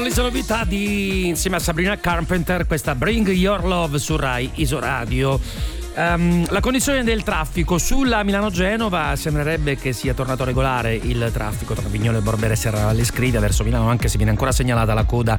con le novità insieme a Sabrina Carpenter, questa Bring Your Love su Rai Isoradio. La condizione del traffico sulla Milano-Genova sembrerebbe che sia tornato regolare il traffico tra Vignole e Borbere Serra alle Scrivie verso Milano, anche se viene ancora segnalata la coda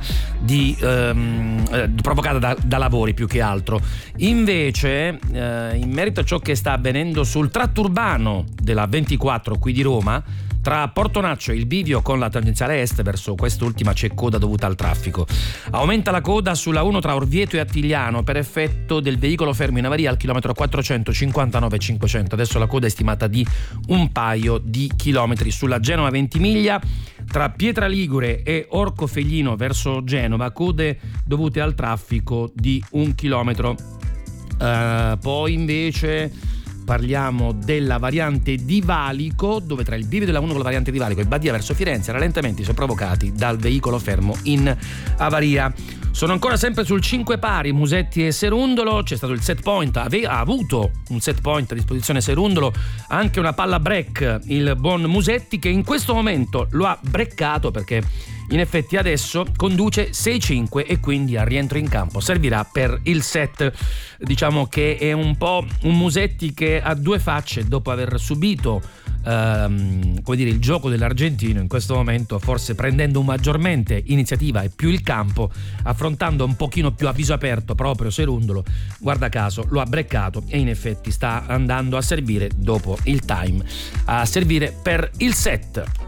provocata da lavori più che altro. Invece in merito a ciò che sta avvenendo sul tratto urbano della 24 qui di Roma, tra Portonaccio e il bivio con la tangenziale est, verso quest'ultima c'è coda dovuta al traffico. Aumenta la coda sulla 1 tra Orvieto e Attigliano per effetto del veicolo fermo in avaria al chilometro 459-500. Adesso la coda è stimata di un paio di chilometri. Sulla Genova Ventimiglia tra Pietraligure e Orcofelino verso Genova, code dovute al traffico di 1 chilometro. Poi invece parliamo della variante di Valico, dove tra il bivio della 1 con la variante di Valico e Badia verso Firenze rallentamenti sono provocati dal veicolo fermo in avaria. Sono ancora sempre sul 5 pari Musetti e Serundolo, c'è stato il set point, ha avuto un set point a disposizione Serundolo, anche una palla break il buon Musetti, che in questo momento lo ha breccato perché in effetti adesso conduce 6-5 e quindi al rientro in campo servirà per il set. Diciamo che è un po' un Musetti che ha due facce dopo aver subito il gioco dell'argentino. In questo momento forse prendendo maggiormente iniziativa e più il campo, affrontando un pochino più a viso aperto proprio Serundolo, guarda caso lo ha breccato e in effetti sta andando a servire dopo il time, a servire per il set.